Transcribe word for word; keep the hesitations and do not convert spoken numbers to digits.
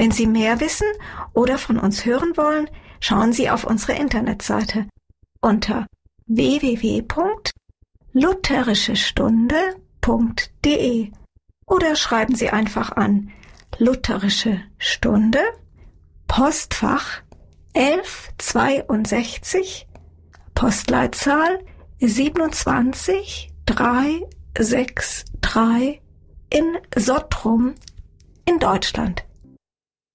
Wenn Sie mehr wissen oder von uns hören wollen, schauen Sie auf unsere Internetseite unter w w w punkt lutherische stunde punkt d e oder schreiben Sie einfach an Lutherische Stunde, Postfach elf zweiundsechzig, Postleitzahl siebenundzwanzig drei sechs drei in Sottrum in Deutschland.